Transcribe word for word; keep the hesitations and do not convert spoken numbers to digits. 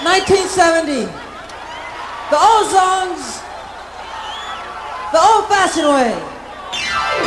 nineteen seventy. The old songs, the old-fashioned way.